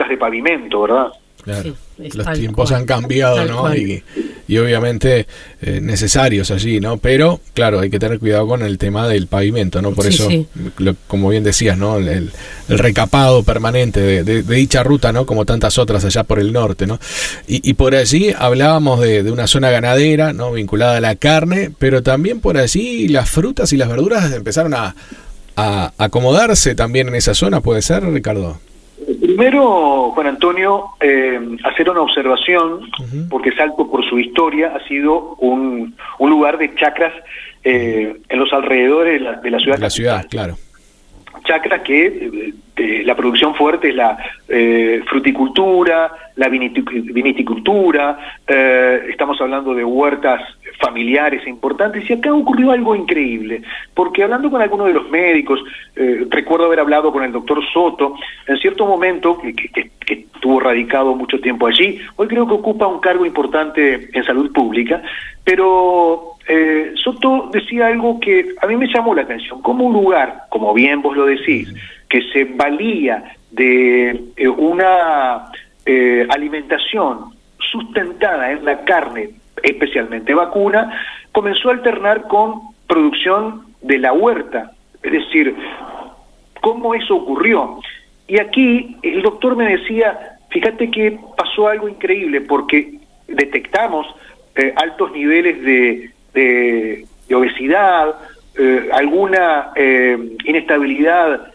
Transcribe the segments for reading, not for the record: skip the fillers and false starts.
obras de pavimento, ¿verdad? Claro, sí, los tiempos han cambiado, ¿no? Y obviamente necesarios allí, ¿no? Pero, claro, hay que tener cuidado con el tema del pavimento, ¿no? Por eso, como bien decías, ¿no? El recapado permanente de dicha ruta, ¿no? Como tantas otras allá por el norte, ¿no? Y por allí hablábamos de una zona ganadera, ¿no? Vinculada a la carne, pero también por allí las frutas y las verduras empezaron a acomodarse también en esa zona, ¿puede ser, Ricardo? Primero, Juan Antonio, hacer una observación, porque Salto por su historia ha sido un lugar de chacras en los alrededores de la ciudad. La ciudad, claro. Chacras que la producción fuerte es la fruticultura, la viniticultura, estamos hablando de huertas familiares importantes, y acá ocurrió algo increíble, porque hablando con algunos de los médicos, recuerdo haber hablado con el doctor Soto, en cierto momento, que estuvo radicado mucho tiempo allí, hoy creo que ocupa un cargo importante en salud pública, pero Soto decía algo que a mí me llamó la atención, como un lugar, como bien vos lo decís, que se valía de una alimentación sustentada en la carne, especialmente vacuna, comenzó a alternar con producción de la huerta. Es decir, ¿cómo eso ocurrió? Y aquí el doctor me decía, fíjate que pasó algo increíble, porque detectamos altos niveles de obesidad, alguna inestabilidad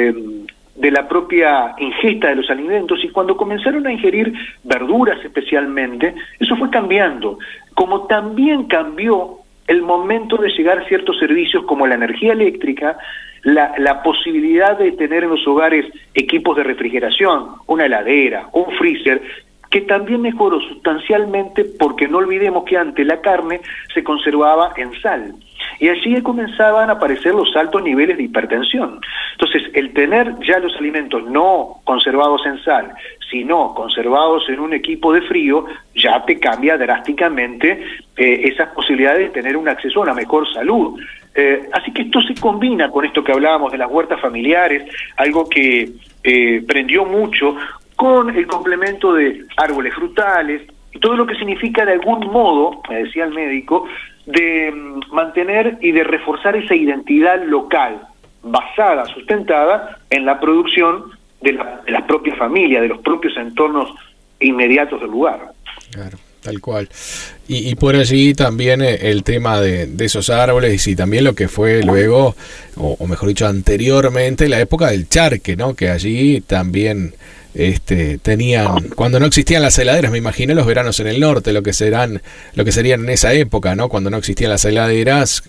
de la propia ingesta de los alimentos, y cuando comenzaron a ingerir verduras especialmente, eso fue cambiando, como también cambió el momento de llegar a ciertos servicios como la energía eléctrica, la posibilidad de tener en los hogares equipos de refrigeración, una heladera, un freezer, que también mejoró sustancialmente, porque no olvidemos que antes la carne se conservaba en sal, y allí comenzaban a aparecer los altos niveles de hipertensión. Entonces, el tener ya los alimentos no conservados en sal, sino conservados en un equipo de frío, ya te cambia drásticamente esas posibilidades de tener un acceso a una mejor salud. Así que esto se combina con esto que hablábamos de las huertas familiares, algo que prendió mucho, con el complemento de árboles frutales y todo lo que significa de algún modo, me decía el médico, de mantener y de reforzar esa identidad local, basada, sustentada en la producción de las propias familias, de los propios entornos inmediatos del lugar. Claro, tal cual. Y por allí también el tema de esos árboles, y también lo que fue luego, o mejor dicho, anteriormente, la época del charque, ¿no? Que allí también tenían, cuando no existían las heladeras, me imagino los veranos en el norte, lo que serían en esa época, ¿no? Cuando no existían las heladeras,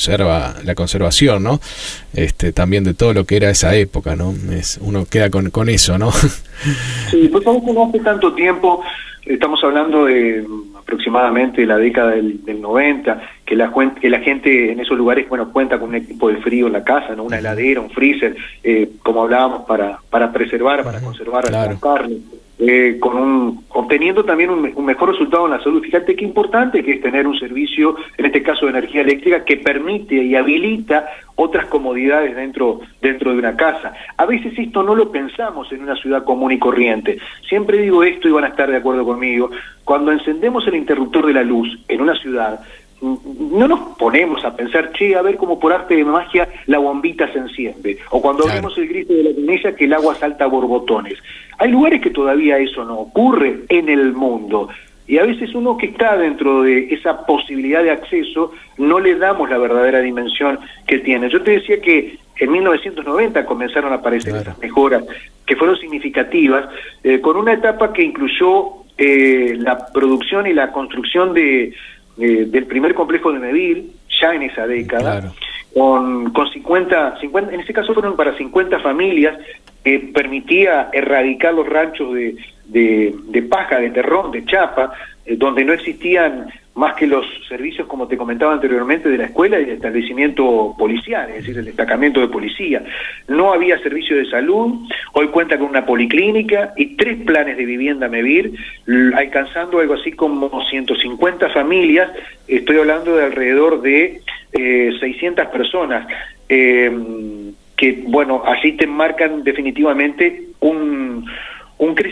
la conservación, ¿no? También de todo lo que era esa época, ¿no? Uno queda con eso, ¿no? Sí, pues no hace tanto tiempo, estamos hablando de aproximadamente la década del 90, que la gente en esos lugares, bueno, cuenta con un equipo de frío en la casa, ¿no? Una heladera, un freezer, como hablábamos, para preservar, para conservar la carne, obteniendo también un mejor resultado en la salud. Fíjate qué importante que es tener un servicio, en este caso de energía eléctrica, que permite y habilita otras comodidades dentro de una casa. A veces esto no lo pensamos en una ciudad común y corriente. Siempre digo esto, y van a estar de acuerdo conmigo, cuando encendemos el interruptor de la luz en una ciudad, no nos ponemos a pensar, che, a ver cómo por arte de magia la bombita se enciende, o cuando abrimos el grifo de la canilla que el agua salta a borbotones. Hay lugares que todavía eso no ocurre en el mundo, y a veces uno que está dentro de esa posibilidad de acceso no le damos la verdadera dimensión que tiene. Yo te decía que en 1990 comenzaron a aparecer esas mejoras que fueron significativas, con una etapa que incluyó la producción y la construcción del primer complejo de Mevir, ya en esa década, con 50, en ese caso fueron para 50 familias, permitía erradicar los ranchos de paja, de terrón, de chapa, donde no existían más que los servicios, como te comentaba anteriormente, de la escuela y del establecimiento policial, es decir, el destacamento de policía. No había servicio de salud, hoy cuenta con una policlínica y 3 planes de vivienda Mevir, alcanzando algo así como 150 familias, estoy hablando de alrededor de 600 personas, que, bueno, así te marcan definitivamente un crecimiento